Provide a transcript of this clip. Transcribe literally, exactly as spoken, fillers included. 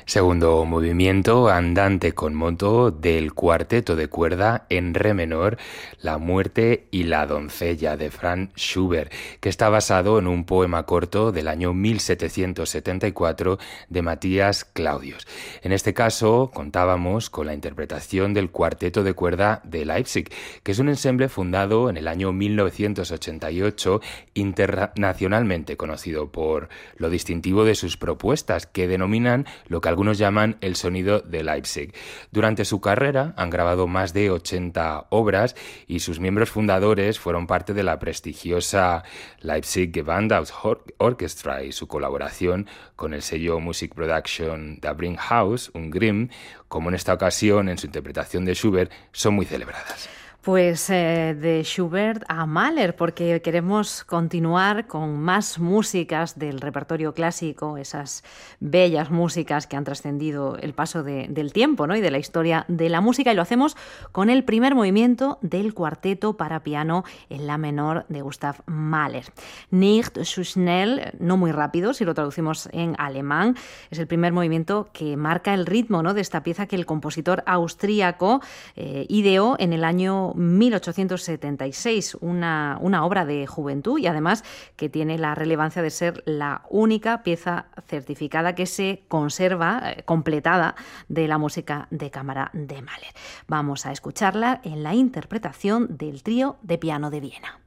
Segundo movimiento, andante con moto del cuarteto de cuerda en re menor, La muerte y la doncella de Franz Schubert, que está basado en un poema corto del año mil setecientos setenta y cuatro de Matías Claudius. En este caso, contábamos con la interpretación del cuarteto de cuerda de Leipzig, que es un ensemble fundado en el año mil novecientos ochenta y ocho, internacionalmente conocido por lo distintivo de sus propuestas, que denominan lo que algunos llaman el sonido de Leipzig. Durante su carrera han grabado más de ochenta obras y sus miembros fundadores fueron parte de la prestigiosa Leipzig Gewandhausorchestra, y su colaboración con el sello Music Production de Bringhaus, un Grimm, como en esta ocasión en su interpretación de Schubert, son muy celebradas. Pues eh, de Schubert a Mahler, porque queremos continuar con más músicas del repertorio clásico, esas bellas músicas que han trascendido el paso de, del tiempo, ¿no? Y de la historia de la música, y lo hacemos con el primer movimiento del cuarteto para piano en la menor de Gustav Mahler. Nicht zu schnell, no muy rápido, si lo traducimos en alemán, es el primer movimiento que marca el ritmo, ¿no?, de esta pieza que el compositor austríaco eh, ideó en el año mil ochocientos setenta y seis, una, una obra de juventud, y además que tiene la relevancia de ser la única pieza certificada que se conserva, eh, completada, de la música de cámara de Mahler. Vamos a escucharla en la interpretación del trío de piano de Viena.